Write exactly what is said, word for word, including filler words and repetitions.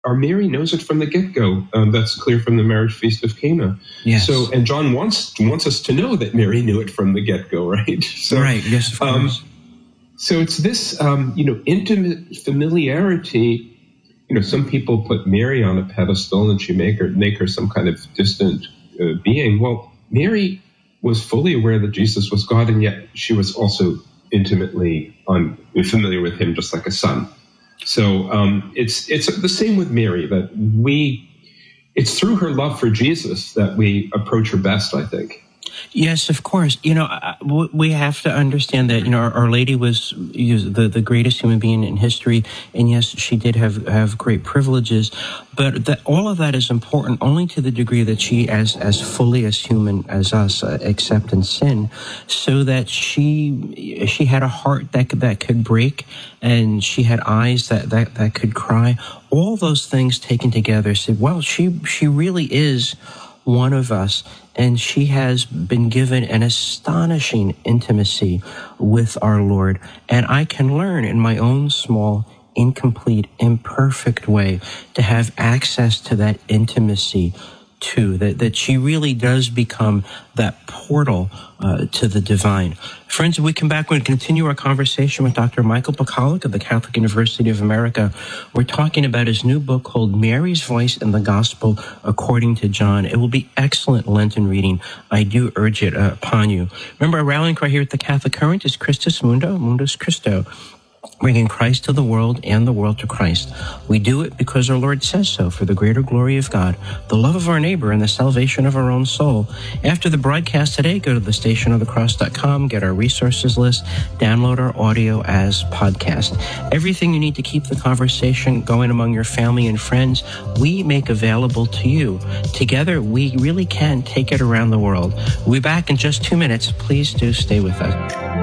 our Mary knows it from the get-go. Um, that's clear from the marriage feast of Cana. Yes. So, and John wants wants us to know that Mary knew it from the get-go, right? So, right. Yes, of course. Um, so it's this, um, you know, intimate familiarity. You know, some people put Mary on a pedestal and she make her make her some kind of distant uh, being. Well, Mary was fully aware that Jesus was God, and yet she was also intimately un, familiar with him, just like a son. So um, it's it's the same with Mary, that we, it's through her love for Jesus that we approach her best, I think. Yes, of course. You know, we have to understand that, you know, Our Lady was the, the greatest human being in history. And yes, she did have, have great privileges. But that, all of that is important only to the degree that she, as, as fully as human as us, uh, accept and sin, so that she she had a heart that could, that could break, and she had eyes that, that, that could cry. All those things taken together said, well, she she really is one of us, and she has been given an astonishing intimacy with our Lord. And I can learn in my own small, incomplete, imperfect way to have access to that intimacy too, that, that she really does become that portal uh, to the divine. Friends, when we come back, we're going to continue our conversation with Doctor Michael Pacalic of the Catholic University of America. We're talking about his new book called Mary's Voice in the Gospel According to John. It will be excellent Lenten reading. I do urge it uh, upon you. Remember, our rallying cry here at the Catholic Current is Christus Mundo, Mundus Christo, bringing Christ to the world and the world to Christ. We do it because our Lord says so, for the greater glory of God, the love of our neighbor, and the salvation of our own soul. After the broadcast today, go to the station of the cross dot com, get our resources list, download our audio as podcast. Everything you need to keep the conversation going among your family and friends, we make available to you. Together, we really can take it around the world. We'll be back in just two minutes. Please do stay with us.